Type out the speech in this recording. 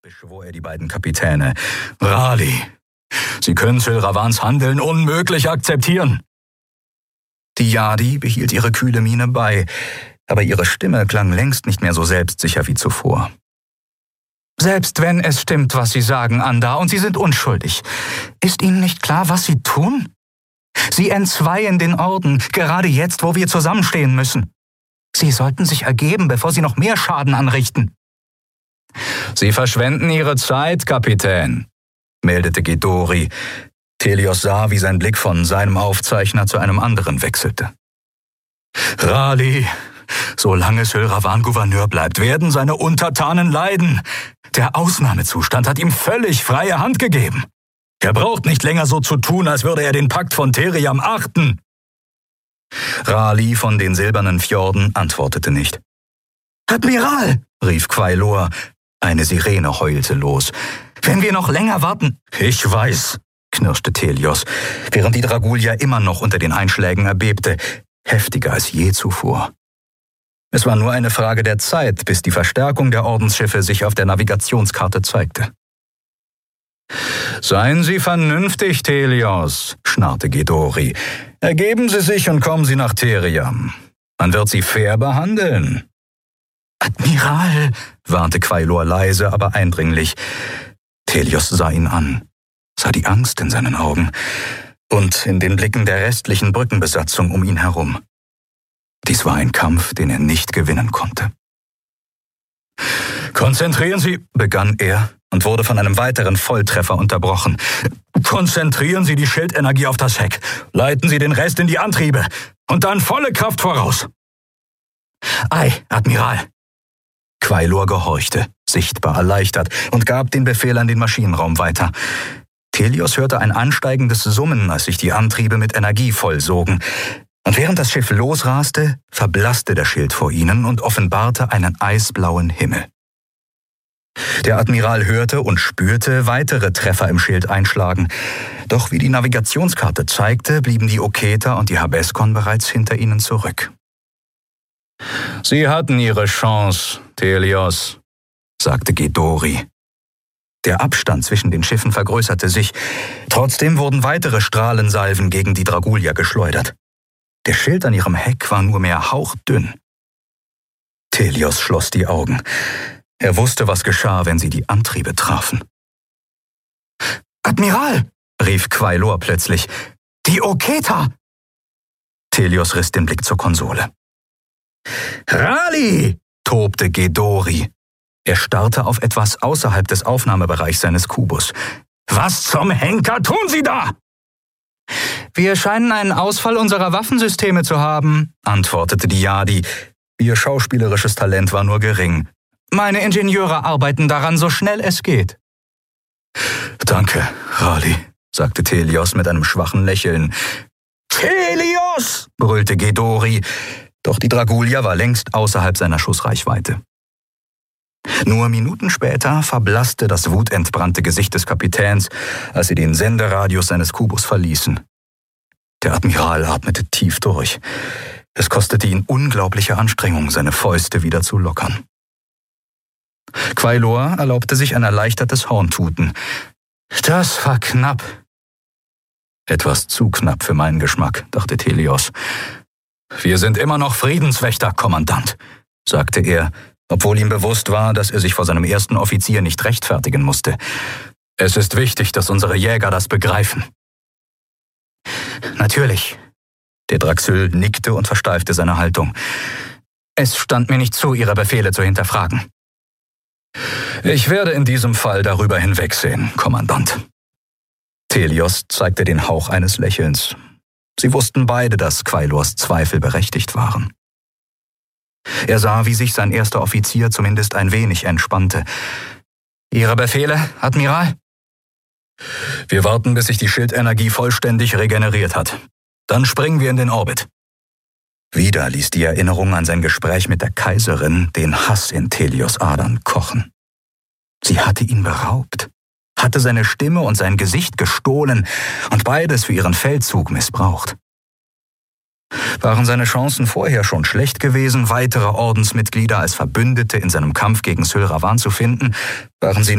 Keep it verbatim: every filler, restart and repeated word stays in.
beschwor er die beiden Kapitäne. Raleigh, Sie können Syl Ravans Handeln unmöglich akzeptieren. Die Jadi behielt ihre kühle Miene bei, aber ihre Stimme klang längst nicht mehr so selbstsicher wie zuvor. Selbst wenn es stimmt, was Sie sagen, Anda, und Sie sind unschuldig, ist Ihnen nicht klar, was Sie tun? Sie entzweien den Orden, gerade jetzt, wo wir zusammenstehen müssen. Sie sollten sich ergeben, bevor Sie noch mehr Schaden anrichten. Sie verschwenden Ihre Zeit, Kapitän, meldete Ghidorri. Thelios sah, wie sein Blick von seinem Aufzeichner zu einem anderen wechselte. Raleigh, solange Syl Ravan Gouverneur bleibt, werden seine Untertanen leiden. Der Ausnahmezustand hat ihm völlig freie Hand gegeben. Er braucht nicht länger so zu tun, als würde er den Pakt von Theriam achten. Raleigh von den silbernen Fjorden antwortete nicht. Admiral, rief Quailor. Eine Sirene heulte los. Wenn wir noch länger warten... Ich weiß, knirschte Thelios, während die Dragulia immer noch unter den Einschlägen erbebte, heftiger als je zuvor. Es war nur eine Frage der Zeit, bis die Verstärkung der Ordensschiffe sich auf der Navigationskarte zeigte. Seien Sie vernünftig, Thelios, schnarrte Ghidorri. Ergeben Sie sich und kommen Sie nach Theriam. Man wird Sie fair behandeln. Admiral, warnte Quailor leise, aber eindringlich. Thelios sah ihn an, sah die Angst in seinen Augen und in den Blicken der restlichen Brückenbesatzung um ihn herum. Dies war ein Kampf, den er nicht gewinnen konnte. Konzentrieren Sie, begann er und wurde von einem weiteren Volltreffer unterbrochen. Konzentrieren Sie die Schildenergie auf das Heck, leiten Sie den Rest in die Antriebe und dann volle Kraft voraus. Ei, Admiral. Quailor gehorchte, sichtbar erleichtert, und gab den Befehl an den Maschinenraum weiter. Thelios hörte ein ansteigendes Summen, als sich die Antriebe mit Energie vollsogen. Und während das Schiff losraste, verblasste der Schild vor ihnen und offenbarte einen eisblauen Himmel. Der Admiral hörte und spürte weitere Treffer im Schild einschlagen. Doch wie die Navigationskarte zeigte, blieben die Oketer und die Habeskon bereits hinter ihnen zurück. Sie hatten ihre Chance, Thelios, sagte Ghidorri. Der Abstand zwischen den Schiffen vergrößerte sich. Trotzdem wurden weitere Strahlensalven gegen die Dragulia geschleudert. Der Schild an ihrem Heck war nur mehr hauchdünn. Thelios schloss die Augen. Er wusste, was geschah, wenn sie die Antriebe trafen. Admiral, rief Quailor plötzlich. Die Oketa! Thelios riss den Blick zur Konsole. Raleigh, tobte Ghidorri. Er starrte auf etwas außerhalb des Aufnahmebereichs seines Kubus. Was zum Henker tun Sie da? Wir scheinen einen Ausfall unserer Waffensysteme zu haben, antwortete die Jadi. Ihr schauspielerisches Talent war nur gering. Meine Ingenieure arbeiten daran, so schnell es geht. Danke, Raleigh, sagte Thelios mit einem schwachen Lächeln. Thelios, brüllte Ghidorri. Doch die Dragulia war längst außerhalb seiner Schussreichweite. Nur Minuten später verblasste das wutentbrannte Gesicht des Kapitäns, als sie den Senderadius seines Kubus verließen. Der Admiral atmete tief durch. Es kostete ihn unglaubliche Anstrengung, seine Fäuste wieder zu lockern. Quailor erlaubte sich ein erleichtertes Horntuten. Das war knapp. Etwas zu knapp für meinen Geschmack, dachte Thelios. Wir sind immer noch Friedenswächter, Kommandant, sagte er, obwohl ihm bewusst war, dass er sich vor seinem ersten Offizier nicht rechtfertigen musste. Es ist wichtig, dass unsere Jäger das begreifen. Natürlich. Der Draxyl nickte und versteifte seine Haltung. Es stand mir nicht zu, Ihre Befehle zu hinterfragen. Ich werde in diesem Fall darüber hinwegsehen, Kommandant. Thelios zeigte den Hauch eines Lächelns. Sie wussten beide, dass Quailors Zweifel berechtigt waren. Er sah, wie sich sein erster Offizier zumindest ein wenig entspannte. Ihre Befehle, Admiral? Wir warten, bis sich die Schildenergie vollständig regeneriert hat. Dann springen wir in den Orbit. Wieder ließ die Erinnerung an sein Gespräch mit der Kaiserin den Hass in Thelios Adern kochen. Sie hatte ihn beraubt, hatte seine Stimme und sein Gesicht gestohlen und beides für ihren Feldzug missbraucht. Waren seine Chancen vorher schon schlecht gewesen, weitere Ordensmitglieder als Verbündete in seinem Kampf gegen Syl Ravan zu finden, waren sie